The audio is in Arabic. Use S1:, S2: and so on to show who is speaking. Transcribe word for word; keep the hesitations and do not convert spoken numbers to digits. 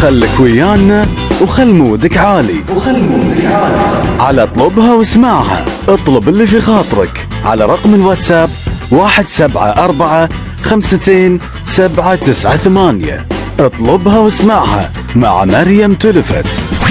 S1: خلك ويانا وخل مودك عالي وخل مودك عالي على اطلبها واسمعها. اطلب اللي في خاطرك على رقم الواتساب واحد سبعة أربعة خمستين سبعة تسعة ثمانية. اطلبها واسمعها مع مريم تلفت.